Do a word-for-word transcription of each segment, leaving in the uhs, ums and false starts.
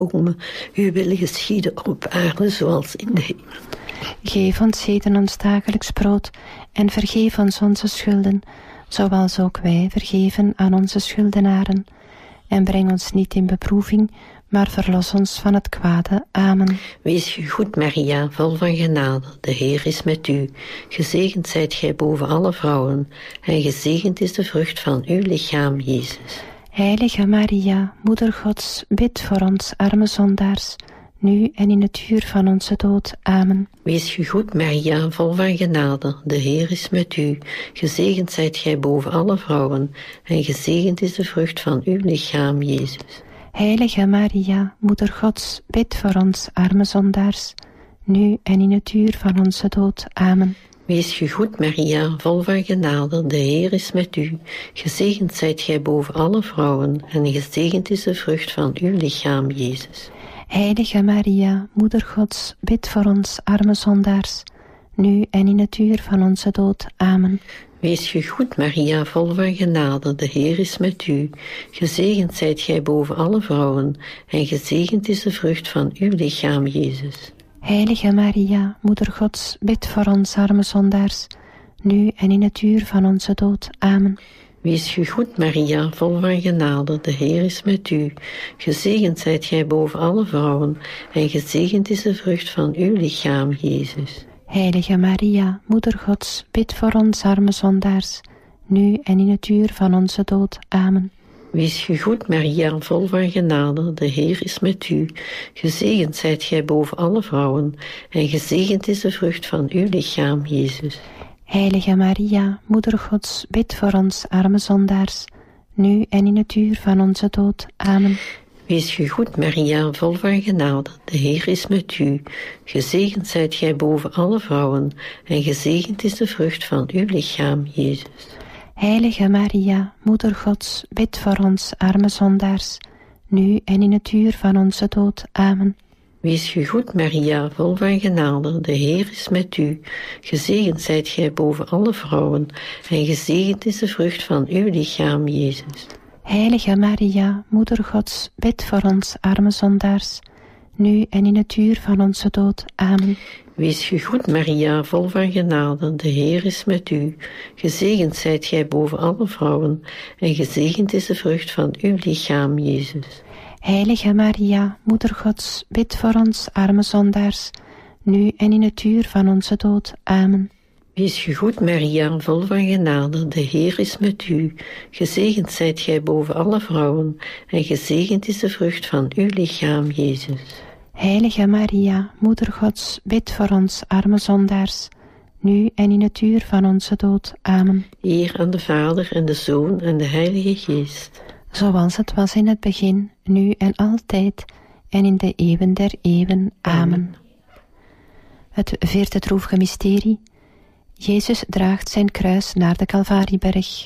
Komen, uw wil geschieden op aarde zoals in de hemel. Geef ons heden ons dagelijks brood en vergeef ons onze schulden, zoals ook wij vergeven aan onze schuldenaren. En breng ons niet in beproeving, maar verlos ons van het kwade. Amen. Wees gegroet, Maria, vol van genade. De Heer is met u. Gezegend zijt gij boven alle vrouwen, en gezegend is de vrucht van uw lichaam, Jezus. Heilige Maria, Moeder Gods, bid voor ons arme zondaars, nu en in het uur van onze dood. Amen. Wees gegroet, Maria, vol van genade. De Heer is met u. Gezegend zijt gij boven alle vrouwen, en gezegend is de vrucht van uw lichaam, Jezus. Heilige Maria, Moeder Gods, bid voor ons arme zondaars, nu en in het uur van onze dood. Amen. Wees gegroet, Maria, vol van genade. De Heer is met u. Gezegend zijt gij boven alle vrouwen, en gezegend is de vrucht van uw lichaam, Jezus. Heilige Maria, Moeder Gods, bid voor ons arme zondaars, nu en in het uur van onze dood. Amen. Wees gegroet, Maria, vol van genade. De Heer is met u. Gezegend zijt gij boven alle vrouwen, en gezegend is de vrucht van uw lichaam, Jezus. Heilige Maria, Moeder Gods, bid voor ons arme zondaars, nu en in het uur van onze dood. Amen. Wees gegroet, Maria, vol van genade. De Heer is met u. Gezegend zijt gij boven alle vrouwen, en gezegend is de vrucht van uw lichaam, Jezus. Heilige Maria, Moeder Gods, bid voor ons arme zondaars, nu en in het uur van onze dood. Amen. Wees gegroet, Maria, vol van genade. De Heer is met u. Gezegend zijt gij boven alle vrouwen, en gezegend is de vrucht van uw lichaam, Jezus. Heilige Maria, Moeder Gods, bid voor ons arme zondaars, nu en in het uur van onze dood. Amen. Wees gegroet, Maria, vol van genade. De Heer is met u. Gezegend zijt gij boven alle vrouwen, en gezegend is de vrucht van uw lichaam, Jezus. Heilige Maria, Moeder Gods, bid voor ons arme zondaars, nu en in het uur van onze dood. Amen. Wees gegroet, Maria, vol van genade. De Heer is met u. Gezegend zijt gij boven alle vrouwen, en gezegend is de vrucht van uw lichaam, Jezus. Heilige Maria, Moeder Gods, bid voor ons arme zondaars, nu en in het uur van onze dood. Amen. Wees gegroet, Maria, vol van genade. De Heer is met u. Gezegend zijt gij boven alle vrouwen, en gezegend is de vrucht van uw lichaam, Jezus. Heilige Maria, Moeder Gods, bid voor ons arme zondaars, nu en in het uur van onze dood. Amen. Wees gegroet, Maria, vol van genade. De Heer is met u. Gezegend zijt gij boven alle vrouwen, en gezegend is de vrucht van uw lichaam, Jezus. Heilige Maria, Moeder Gods, bid voor ons arme zondaars, nu en in het uur van onze dood. Amen. Eer aan de Vader en de Zoon en de Heilige Geest. Zoals het was in het begin, nu en altijd, en in de eeuwen der eeuwen. Amen. Amen. Het vierde droevige mysterie. Jezus draagt zijn kruis naar de Calvarieberg.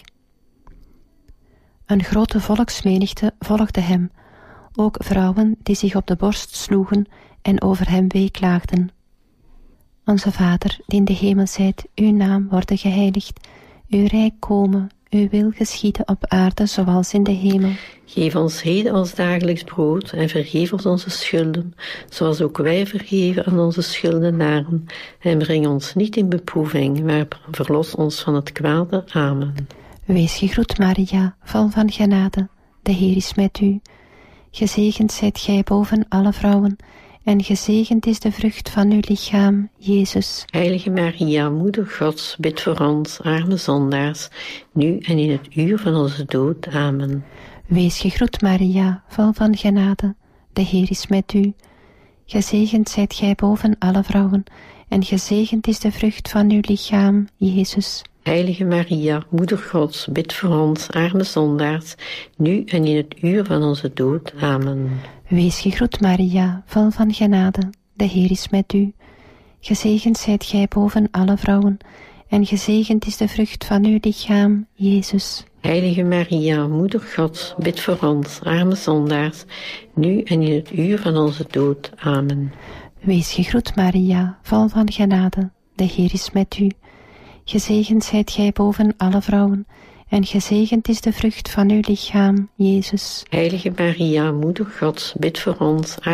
Een grote volksmenigte volgde hem, ook vrouwen die zich op de borst sloegen en over hem weeklaagden. Onze Vader, die in de hemel zijt, uw naam worden geheiligd, uw rijk komen, uw wil geschieden op aarde zoals in de hemel. Geef ons heden ons dagelijks brood en vergeef ons onze schulden, zoals ook wij vergeven aan onze schuldenaren. En breng ons niet in beproeving, maar verlos ons van het kwade. Amen. Wees gegroet, Maria, vol van genade. De Heer is met u. Gezegend zijt gij boven alle vrouwen, en gezegend is de vrucht van uw lichaam, Jezus. Heilige Maria, Moeder Gods, bid voor ons, arme zondaars, nu en in het uur van onze dood. Amen. Wees gegroet, Maria, vol van genade. De Heer is met u. Gezegend zijt gij boven alle vrouwen, en gezegend is de vrucht van uw lichaam, Jezus. Heilige Maria, Moeder Gods, bid voor ons, arme zondaars, nu en in het uur van onze dood. Amen. Wees gegroet, Maria, vol van genade. De Heer is met u. Gezegend zijt gij boven alle vrouwen, en gezegend is de vrucht van uw lichaam, Jezus. Heilige Maria, Moeder Gods, bid voor ons, arme zondaars, nu en in het uur van onze dood. Amen. Wees gegroet, Maria, vol van genade. De Heer is met u. Gezegend zijt gij boven alle vrouwen, En gezegend is de vrucht van uw lichaam, Jezus. Heilige Maria, Moeder Gods, bid voor ons.